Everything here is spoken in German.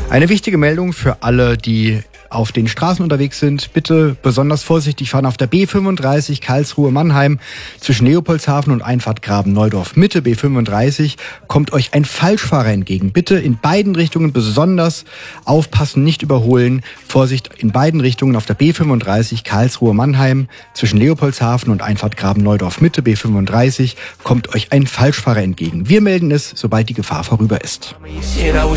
Eine wichtige Meldung für alle, die auf den Straßen unterwegs sind. Bitte besonders vorsichtig fahren auf der B35 Karlsruhe-Mannheim zwischen Leopoldshafen und Einfahrt Graben-Neudorf. Mitte B35 kommt euch ein Falschfahrer entgegen. Bitte in beiden Richtungen besonders aufpassen, nicht überholen. Vorsicht in beiden Richtungen auf der B35 Karlsruhe-Mannheim zwischen Leopoldshafen und Einfahrt Graben-Neudorf. Mitte B35 kommt euch ein Falschfahrer entgegen. Wir melden es, sobald die Gefahr vorüber ist.